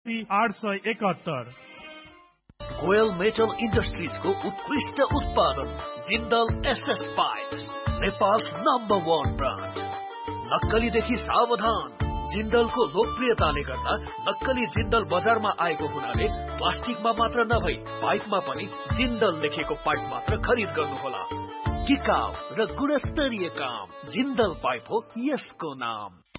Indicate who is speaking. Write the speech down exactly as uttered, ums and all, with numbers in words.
Speaker 1: असी आठ सय एकहत्तर।
Speaker 2: गोयल मेटल इन्डस्ट्रिजको उत्कृष्ट उत्पादन Jindal SS pipe, Nepal number one brand. नक्कलीदेखि सावधान। जिन्दलको लोकप्रियताले गर्दा नक्कली जिन्दल बजारमा आएको हुनाले प्लास्टिकमा मात्र नभई पाइपमा पनि जिन्दल लेखेको पाइप मात्र खरिद गर्नुहोला। टिकाउ र गुणस्तरीय काम जिन्दल पाइप हो यसको नाम।